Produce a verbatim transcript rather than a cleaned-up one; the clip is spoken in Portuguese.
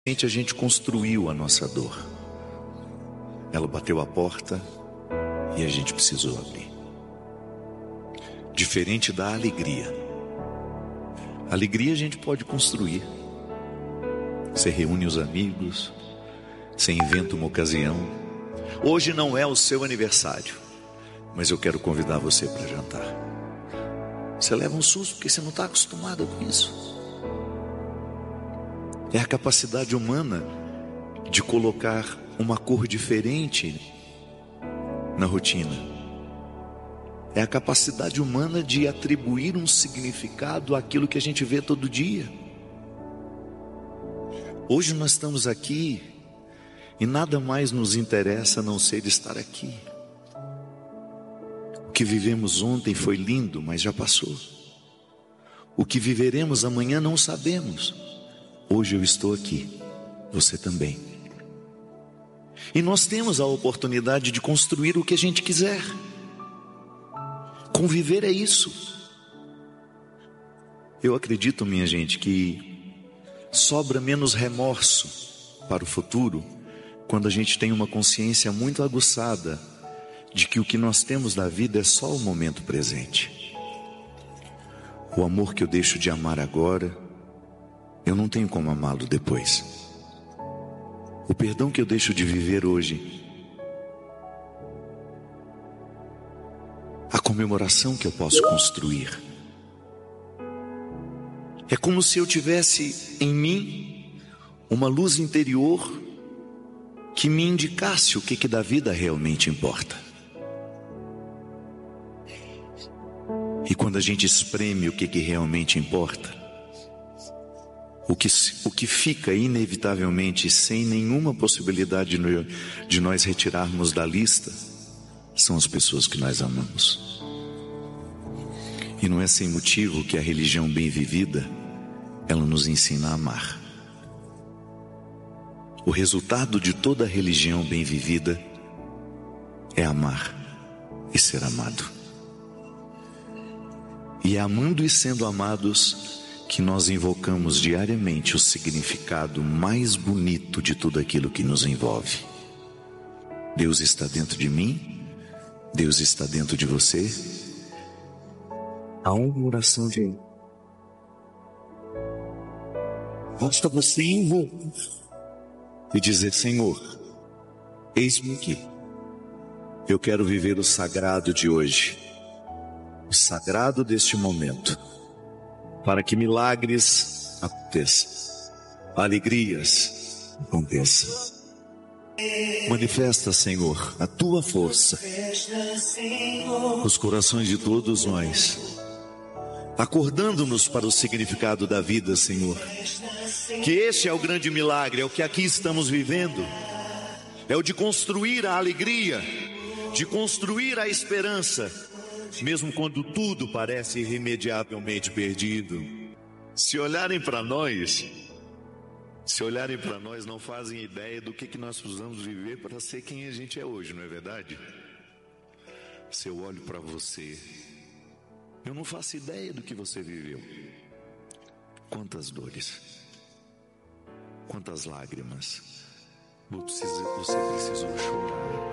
A gente construiu a nossa dor. Ela bateu a porta e a gente precisou abrir. Diferente da alegria. Alegria a gente pode construir. Você reúne os amigos, você inventa uma ocasião. Hoje não é o seu aniversário, mas eu quero convidar você para jantar. Você leva um susto porque você não está acostumado com isso. É a capacidade humana de colocar uma cor diferente na rotina. É a capacidade humana de atribuir um significado àquilo que a gente vê todo dia. Hoje nós estamos aqui e nada mais nos interessa a não ser estar aqui. O que vivemos ontem foi lindo, mas já passou. O que viveremos amanhã não sabemos. Hoje eu estou aqui, você também. E nós temos a oportunidade de construir o que a gente quiser. Conviver é isso. Eu acredito, minha gente, que sobra menos remorso para o futuro quando a gente tem uma consciência muito aguçada de que o que nós temos da vida é só o momento presente. O amor que eu deixo de amar agora, eu não tenho como amá-lo depois. O perdão que eu deixo de viver hoje, a comemoração que eu posso construir, é como se eu tivesse em mim uma luz interior que me indicasse o que, que da vida realmente importa. E quando a gente espreme o que, que realmente importa, O que, o que fica inevitavelmente sem nenhuma possibilidade de, de nós retirarmos da lista são as pessoas que nós amamos. E não é sem motivo que a religião bem vivida, ela nos ensina a amar. O resultado de toda religião bem vivida é amar e ser amado. E é amando e sendo amados que nós invocamos diariamente o significado mais bonito de tudo aquilo que nos envolve. Deus está dentro de mim, Deus está dentro de você. Há uma oração de basta você invocar e dizer: Senhor, eis-me aqui. Eu quero viver o sagrado de hoje, o sagrado deste momento, para que milagres aconteçam, alegrias aconteçam. Manifesta, Senhor, a tua força nos corações de todos nós, acordando-nos para o significado da vida, Senhor. Que este é o grande milagre, é o que aqui estamos vivendo, é o de construir a alegria, de construir a esperança, mesmo quando tudo parece irremediavelmente perdido. Se olharem para nós, se olharem para nós, não fazem ideia do que, que nós precisamos viver para ser quem a gente é hoje, não é verdade? Se eu olho para você, eu não faço ideia do que você viveu. Quantas dores, quantas lágrimas você precisou chorar.